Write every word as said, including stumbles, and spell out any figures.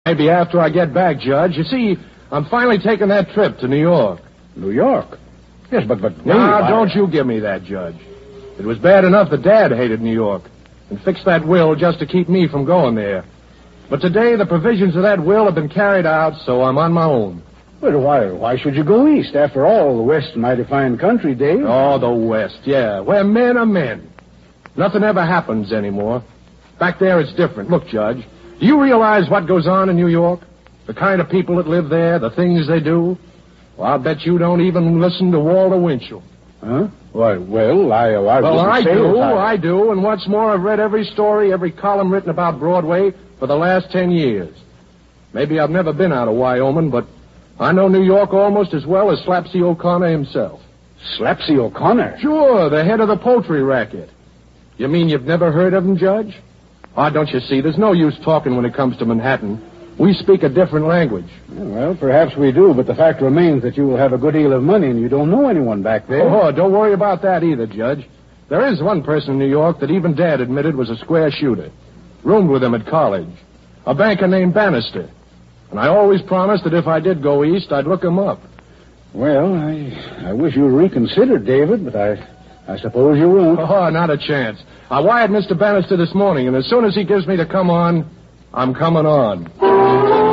Maybe after I get back, Judge. You see, I'm finally taking that trip to New York. New York? Yes, but... but Now, I... don't you give me that, Judge. It was bad enough that Dad hated New York and fixed that will just to keep me from going there. But today, the provisions of that will have been carried out, so I'm on my own. But why, why should you go east? After all, the West's a mighty fine country, Dave. Oh, the West, yeah. Where men are men. Nothing ever happens anymore. Back there, it's different. Look, Judge, do you realize what goes on in New York? The kind of people that live there, the things they do? Well, I'll bet you don't even listen to Walter Winchell. Huh? Why, well, I... I well, I say do, I... I do. And what's more, I've read every story, every column written about Broadway for the last ten years. Maybe I've never been out of Wyoming, but I know New York almost as well as Slapsy O'Connor himself. Slapsy O'Connor? Sure, the head of the poultry racket. You mean you've never heard of him, Judge? Ah, don't you see, there's no use talking when it comes to Manhattan. We speak a different language. Well, perhaps we do, but the fact remains that you will have a good deal of money and you don't know anyone back there. Oh, don't worry about that either, Judge. There is one person in New York that even Dad admitted was a square shooter. Roomed with him at college. A banker named Bannister. And I always promised that if I did go east, I'd look him up. Well, I, I wish you'd reconsider, David, but I... I suppose you won't. Oh, not a chance. I wired Mister Bannister this morning, and as soon as he gives me the come on, I'm coming on.